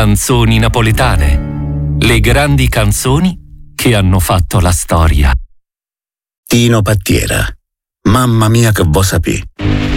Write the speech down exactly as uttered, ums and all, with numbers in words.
Canzoni napoletane. Le grandi canzoni che hanno fatto la storia. Tino Pattiera. Mamma mia che vo sapì.